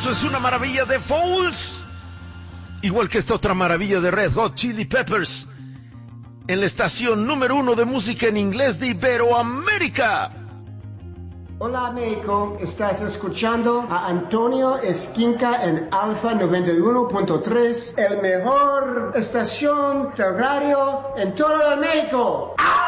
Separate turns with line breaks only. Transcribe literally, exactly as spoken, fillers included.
Eso es una maravilla de Fouls. Igual que esta otra maravilla de Red Hot Chili Peppers. En la estación número uno de música en inglés de Iberoamérica.
Hola México, estás escuchando a Antonio Esquinca en Alfa noventa y uno punto tres, el mejor estación de radio en todo el México. ¡Ah!